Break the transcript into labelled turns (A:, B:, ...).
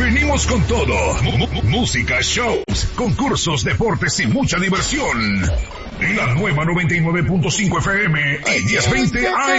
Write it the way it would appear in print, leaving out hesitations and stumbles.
A: Venimos con todo. Música, shows, concursos, deportes y mucha diversión. La nueva 99.5 FM y 1020 AM.